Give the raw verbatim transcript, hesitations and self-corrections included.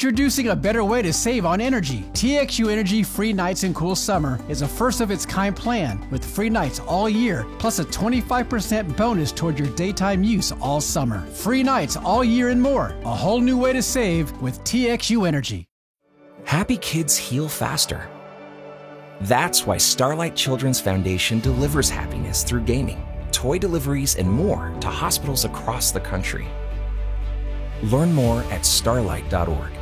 Introducing a better way to save on energy. T X U Energy Free Nights and Cool Summer is a first-of-its-kind plan with free nights all year, plus a twenty-five percent bonus toward your daytime use all summer. Free nights all year and more. A whole new way to save with T X U Energy. Happy kids heal faster. That's why Starlight Children's Foundation delivers happiness through gaming, toy deliveries, and more to hospitals across the country. Learn more at starlight dot org.